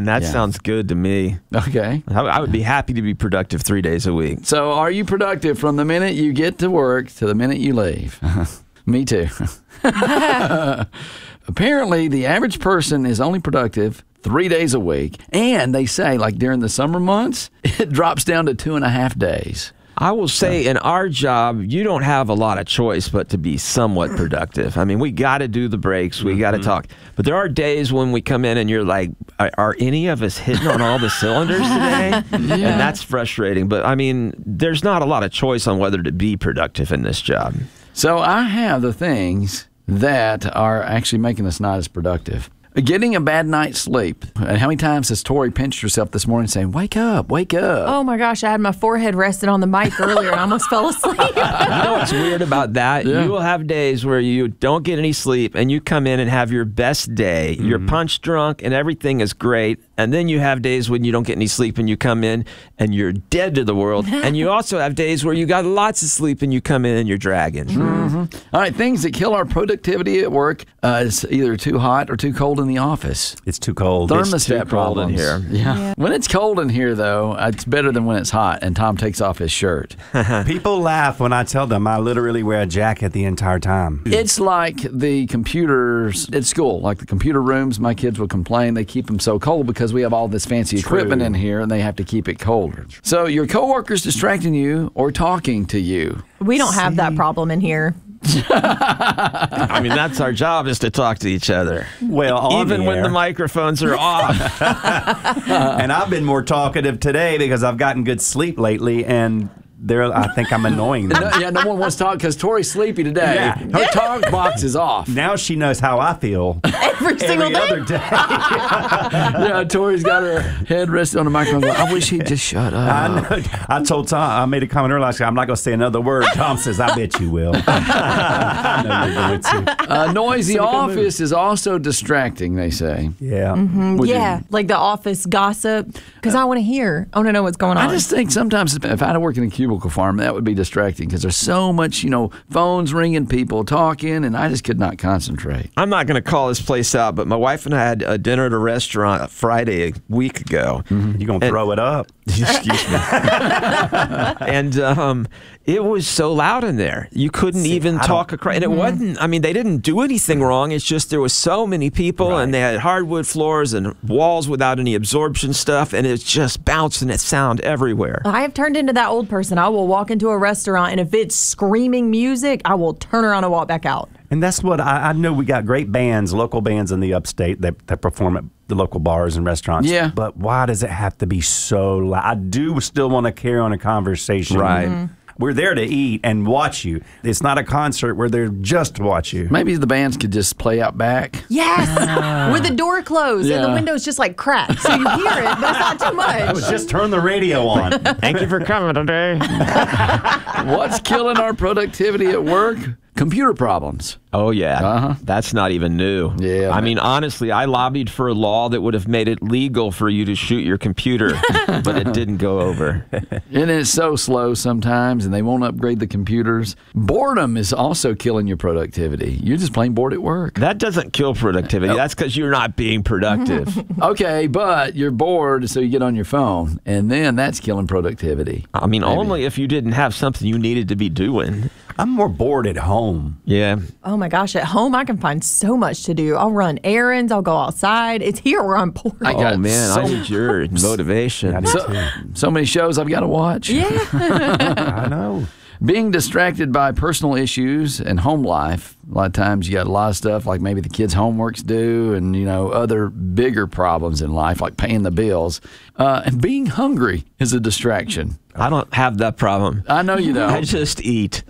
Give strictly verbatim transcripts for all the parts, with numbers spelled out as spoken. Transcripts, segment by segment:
that Yeah. sounds good to me. Okay. I, I would be happy to be productive three days a week. So are you productive from the minute you get to work to the minute you leave? Me too. Apparently, the average person is only productive three days a week. And they say, like during the summer months, it drops down to two and a half days. I will say in our job, you don't have a lot of choice but to be somewhat productive. I mean, we got to do the breaks. We mm-hmm. got to talk. But there are days when we come in and you're like, are, are any of us hitting on all the cylinders today? Yeah. And that's frustrating. But, I mean, there's not a lot of choice on whether to be productive in this job. So I have the things that are actually making us not as productive. Getting a bad night's sleep. And how many times has Tori pinched herself this morning saying, wake up, wake up? Oh, my gosh. I had my forehead rested on the mic earlier and I almost fell asleep. You know what's weird about that? Yeah. You will have days where you don't get any sleep and you come in and have your best day. Mm-hmm. You're punch drunk and everything is great. And then you have days when you don't get any sleep and you come in and you're dead to the world. And you also have days where you got lots of sleep and you come in and you're dragging. Mm-hmm. All right, things that kill our productivity at work uh, is either too hot or too cold in the office. It's too cold. Thermostat it's too cold problems. in here. Yeah. Yeah. When it's cold in here, though, it's better than when it's hot and Tom takes off his shirt. People laugh when I tell them I literally wear a jacket the entire time. It's like the computers at school, like the computer rooms. My kids would complain they keep them so cold because we have all this fancy True. equipment in here and they have to keep it colder. So your coworkers distracting you or talking to you. We don't have that problem in here. I mean, that's our job is to talk to each other. Well, on even the when air. the microphones are off. And I've been more talkative today because I've gotten good sleep lately, and there I think I'm annoying them. No, yeah, no one wants to talk because Tori's sleepy today. Yeah. Her talk box is off. Now she knows how I feel Every single every day. other day. Yeah, Tori's got her head rested on the microphone. Going, I wish he'd just shut up. I know. I told Tom, I made a comment earlier, I'm not going to say another word. Tom says, I bet you will. I know you're going to. A noisy So we can office is also distracting, they say. Yeah. Would Yeah, you- like the office gossip, because I want to hear. I want to know what's going on. I just think sometimes if I had to work in a cubicle farm, that would be distracting because there's so much, you know, phones ringing, people talking, and I just could not concentrate. I'm not going to call this place out, but my wife and I had a dinner at a restaurant Friday a week ago. You're going to And- throw it up. Excuse me. And um, it was so loud in there. You couldn't See, even I talk don't- across. And it wasn't, I mean, they didn't do anything wrong. It's just there was so many people Right. and they had hardwood floors and walls without any absorption stuff. And it's just bouncing its sound everywhere. I have turned into that old person. I will walk into a restaurant, and if it's screaming music, I will turn around and walk back out. And that's what I, I know. We got great bands, local bands in the upstate that, that perform at the local bars and restaurants. Yeah. But why does it have to be so loud? I do still want to carry on a conversation. Right. Mm-hmm. We're there to eat and watch you. It's not a concert where they're just to watch you. Maybe the bands could just play out back. Yes, with the door closed and the Yeah. windows just like cracked, so you hear it, but it's not too much. Just turn the radio on. Thank you for coming today. What's killing our productivity at work? Computer problems. Oh, yeah. Uh-huh. That's not even new. Yeah, I man. mean, honestly, I lobbied for a law that would have made it legal for you to shoot your computer, but it didn't go over. And it's so slow sometimes, and they won't upgrade the computers. Boredom is also killing your productivity. You're just plain bored at work. That doesn't kill productivity. That's because you're not being productive. Okay, but you're bored, so you get on your phone, and then that's killing productivity. I mean, Maybe. only if you didn't have something you needed to be doing. I'm more bored at home. Yeah. Oh my gosh, at home I can find so much to do. I'll run errands, I'll go outside. It's here where I'm bored. I got Oh, man, so, I need your motivation. I do so, too. so many shows I've got to watch. Yeah. I know. Being distracted by personal issues and home life. A lot of times you got a lot of stuff like maybe the kids' homework's due and, you know, other bigger problems in life like paying the bills. Uh, and being hungry is a distraction. I don't have that problem. I know you don't. I just eat.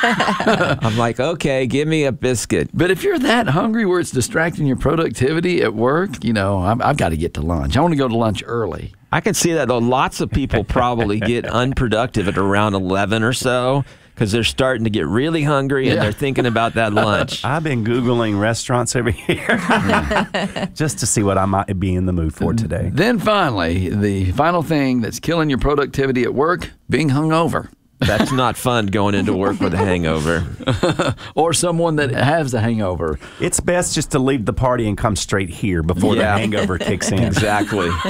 I'm like, okay, give me a biscuit. But if you're that hungry where it's distracting your productivity at work, you know, I've, I've got to get to lunch. I want to go to lunch early. I can see that, though. Lots of people probably get unproductive at around eleven or so because they're starting to get really hungry and Yeah. they're thinking about that lunch. I've been Googling restaurants every year just to see what I might be in the mood for today. Then finally, the final thing that's killing your productivity at work, being hungover. That's not fun going into work with a hangover. Or someone that has a hangover. It's best just to leave the party and come straight here before Yeah. the hangover kicks in. Exactly.